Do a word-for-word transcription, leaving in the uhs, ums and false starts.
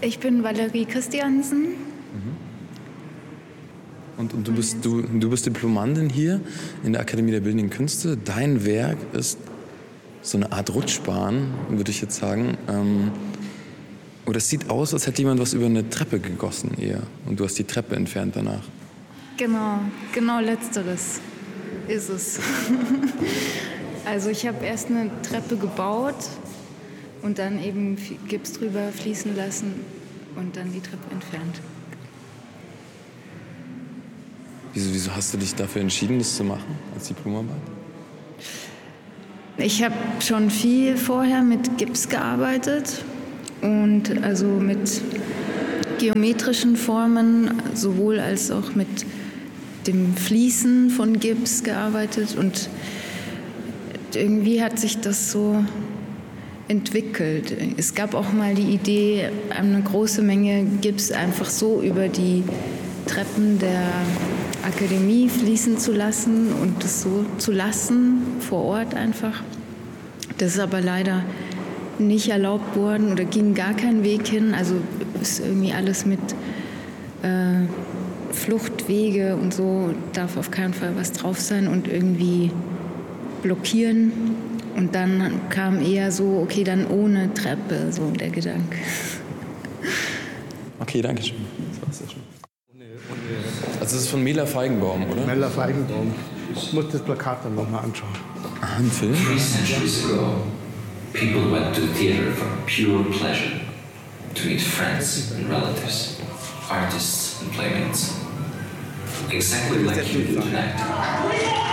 Ich bin Valerie Christiansen. Mhm. Und, und du, bist, du, du bist Diplomandin hier in der Akademie der Bildenden Künste. Dein Werk ist so eine Art Rutschbahn, würde ich jetzt sagen. Ähm, oder es sieht aus, als hätte jemand was über eine Treppe gegossen eher. Und du hast die Treppe entfernt danach. Genau, genau letzteres ist es. Also ich habe erst eine Treppe gebaut und dann eben Gips drüber fließen lassen und dann die Treppe entfernt. Wieso, wieso hast du dich dafür entschieden, das zu machen als Diplomarbeit? Ich habe schon viel vorher mit Gips gearbeitet und also mit geometrischen Formen, sowohl als auch mit dem Fließen von Gips gearbeitet und irgendwie hat sich das so entwickelt. Es gab auch mal die Idee, eine große Menge Gips einfach so über die Treppen der Akademie fließen zu lassen und das so zu lassen, vor Ort einfach. Das ist aber leider nicht erlaubt worden oder ging gar kein Weg hin. Also ist irgendwie alles mit äh, Fluchtwege und so, darf auf keinen Fall was drauf sein und irgendwie blockieren. Und dann kam eher so, okay, dann ohne Treppe, so der Gedanke. Okay, danke schön. Das war sehr schön. Also das ist von Mela Feigenbaum, oder? Mela Feigenbaum. Ich muss das Plakat dann nochmal anschauen. Ah, ein Film? Three centuries ago, people went to theater for pure pleasure, to meet friends and relatives, artists and playmates. Exactly like you do tonight.